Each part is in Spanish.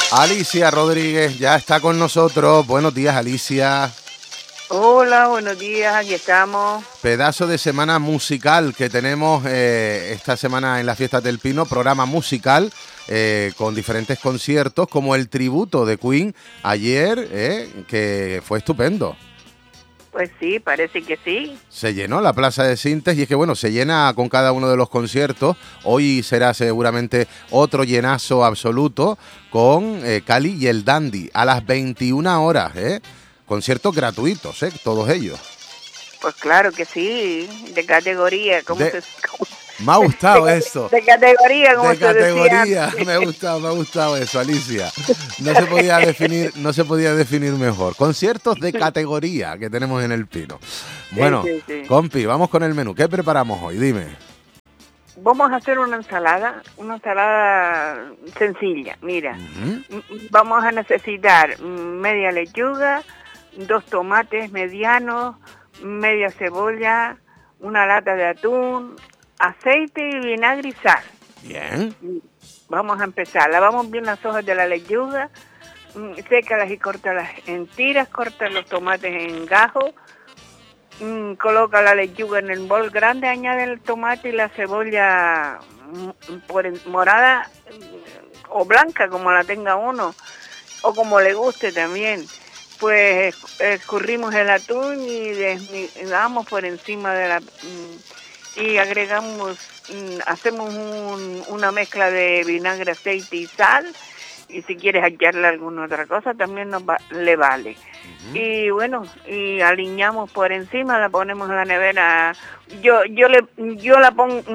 Alicia Rodríguez ya está con nosotros. Buenos días, Alicia. Hola, buenos días, aquí estamos. Pedazo de semana musical que tenemos esta semana en las Fiestas del Pino, programa musical con diferentes conciertos, como el tributo de Queen ayer, que fue estupendo. Pues sí, parece que sí. Se llenó la Plaza de Sintes y es que bueno, se llena con cada uno de los conciertos. Hoy será seguramente otro llenazo absoluto con Cali y el Dandy a las 21 horas, conciertos gratuitos, todos ellos. Pues claro que sí, de categoría, Me ha gustado eso. De categoría, como de se categoría. decía. Me ha gustado eso, Alicia. No se podía definir mejor. Conciertos de categoría que tenemos en el Pino. Bueno, Sí. compi, vamos con el menú. ¿Qué preparamos hoy? Dime. Vamos a hacer una ensalada sencilla. Mira, vamos a necesitar media lechuga, 2 tomates medianos, media cebolla, una lata de atún, aceite y vinagre y sal. Bien. Vamos a empezar. Lavamos bien las hojas de la lechuga, sécalas y córtalas en tiras, corta los tomates en gajos, coloca la lechuga en el bol grande, añade el tomate y la cebolla morada o blanca, como la tenga uno, o como le guste también. Pues escurrimos el atún y desmigamos por encima de la... y agregamos, hacemos una mezcla de vinagre, aceite y sal, y si quieres echarle alguna otra cosa también le vale. Y bueno, y aliñamos por encima, la ponemos en la nevera. Yo la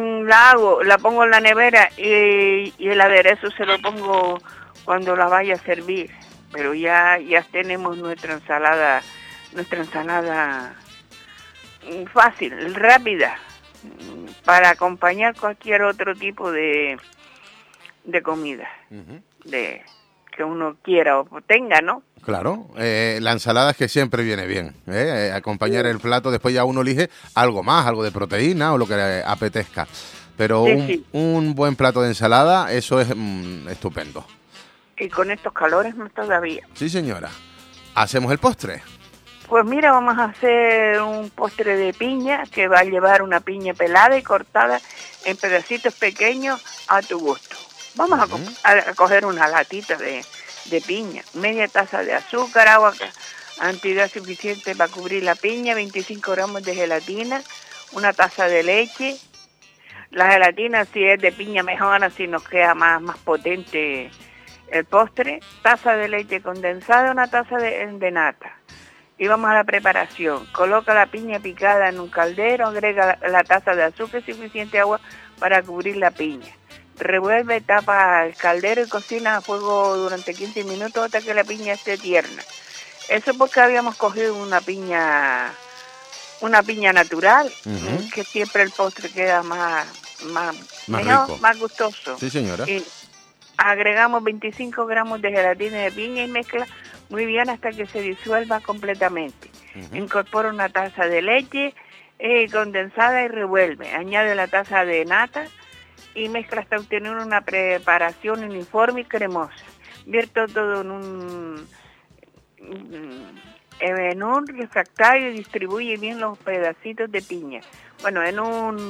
pongo en la nevera y el aderezo se lo pongo cuando la vaya a servir. Pero ya tenemos nuestra ensalada fácil, rápida, para acompañar cualquier otro tipo de comida que uno quiera o tenga, ¿no? Claro, la ensalada es que siempre viene bien, acompañar el plato, después ya uno elige algo más, algo de proteína o lo que apetezca. Pero un buen plato de ensalada, eso es estupendo. Y con estos calores más todavía. Sí, señora. ¿Hacemos el postre? Pues mira, vamos a hacer un postre de piña que va a llevar una piña pelada y cortada en pedacitos pequeños a tu gusto. Vamos a coger una latita de piña, media taza de azúcar, agua, cantidad suficiente para cubrir la piña, 25 gramos de gelatina, una taza de leche. La gelatina, si es de piña mejor, así nos queda más potente el postre, taza de leche condensada, una taza de nata. Y vamos a la preparación. Coloca la piña picada en un caldero, agrega la taza de azúcar y suficiente agua para cubrir la piña. Revuelve, tapa el caldero y cocina a fuego durante 15 minutos hasta que la piña esté tierna. Eso porque habíamos cogido una piña natural, que siempre el postre queda más rico, más gustoso. Sí, señora. Y agregamos 25 gramos de gelatina de piña y mezcla muy bien hasta que se disuelva completamente. Incorpora una taza de leche condensada y revuelve. Añade la taza de nata y mezcla hasta obtener una preparación uniforme y cremosa. Vierto todo en un refractario y distribuye bien los pedacitos de piña. Bueno, en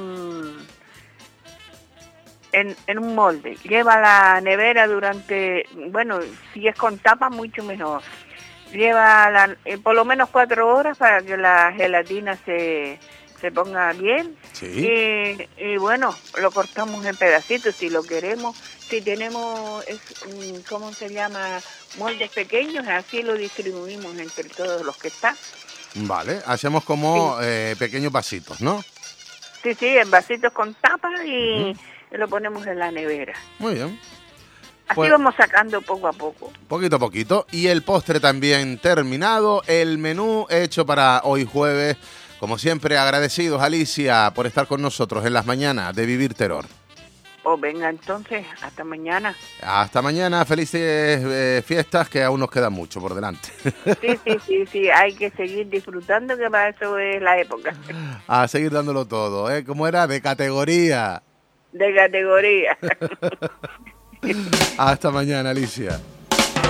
un molde. Lleva a la nevera si es con tapa, mucho mejor. Lleva por lo menos 4 horas para que la gelatina se ponga bien. Sí. Y bueno, lo cortamos en pedacitos si lo queremos. Si tenemos, ¿cómo se llama? Moldes pequeños, así lo distribuimos entre todos los que están. Vale, hacemos como pequeños vasitos, ¿no? Sí, en vasitos con tapa y lo ponemos en la nevera. Muy bien. Así vamos sacando poco a poco. Poquito a poquito. Y el postre también terminado. El menú hecho para hoy jueves. Como siempre, agradecidos, Alicia, por estar con nosotros en las mañanas de Vivir Terror. Pues venga, entonces, hasta mañana. Hasta mañana, felices fiestas, que aún nos queda mucho por delante. Sí, hay que seguir disfrutando, que para eso es la época. A seguir dándolo todo, ¿eh? ¿Cómo era? De categoría. De categoría. Hasta mañana, Alicia.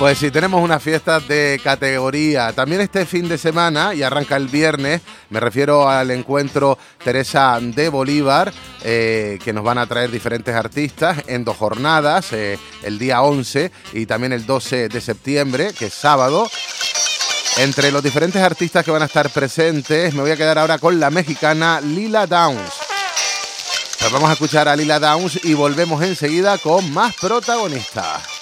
Pues sí, tenemos unas fiestas de categoría. También este fin de semana, y arranca el viernes, me refiero al encuentro Teresa de Bolívar, que nos van a traer diferentes artistas en 2 jornadas, el día 11 y también el 12 de septiembre, que es sábado. Entre los diferentes artistas que van a estar presentes, me voy a quedar ahora con la mexicana Lila Downs. Pues vamos a escuchar a Lila Downs y volvemos enseguida con más protagonistas.